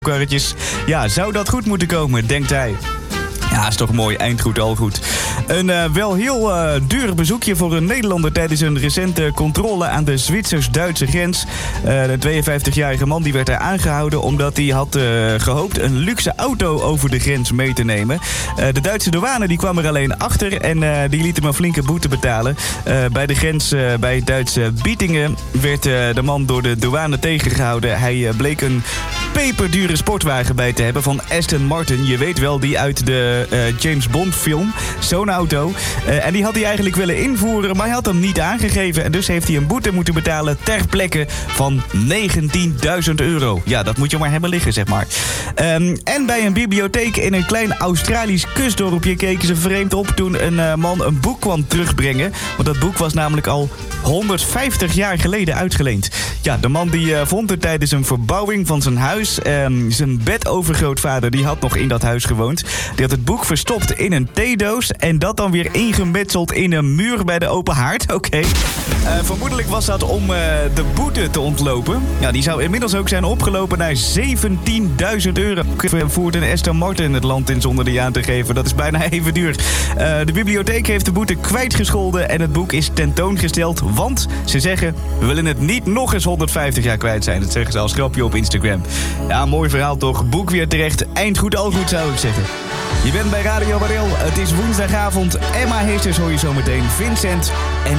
karretjes. Ja, zou dat goed moeten komen, denkt hij. Ja, is toch mooi. Eind goed, al goed. Een wel heel duur bezoekje voor een Nederlander tijdens een recente controle aan de Zwitsers-Duitse grens. De 52-jarige man die werd daar aangehouden omdat hij had gehoopt een luxe auto over de grens mee te nemen. De Duitse douane die kwam er alleen achter en die liet hem een flinke boete betalen. Bij de grens bij het Duitse Bietingen werd de man door de douane tegengehouden. Hij bleek een peperdure sportwagen bij te hebben van Aston Martin. Je weet wel, die uit de James Bond film. Zo'n auto. En die had hij eigenlijk willen invoeren, maar hij had hem niet aangegeven. En dus heeft hij een boete moeten betalen ter plekke van €19.000. Ja, dat moet je maar hebben liggen, zeg maar. En bij een bibliotheek in een klein Australisch kustdorpje keken ze vreemd op toen een man een boek kwam terugbrengen. Want dat boek was namelijk al 150 jaar geleden uitgeleend. Ja, de man die vond er tijdens een verbouwing van zijn huis. Zijn bedovergrootvader die had nog in dat huis gewoond. Die had het boek verstopt in een theedoos en dat dan weer ingemetseld in een muur bij de open haard. Oké. Vermoedelijk was dat om de boete te ontlopen. Ja, die zou inmiddels ook zijn opgelopen naar €17.000. Voert een Aston Martin het land in zonder die aan te geven. Dat is bijna even duur. De bibliotheek heeft de boete kwijtgescholden en het boek is tentoongesteld. Want ze zeggen, we willen het niet nog eens 150 jaar kwijt zijn. Dat zeggen ze als grapje op Instagram. Ja, mooi verhaal toch. Boek weer terecht. Eind goed, al goed zou ik zeggen. Je bent bij Radio Baril. Het is woensdagavond. Emma Heesters hoor je zometeen. Vincent en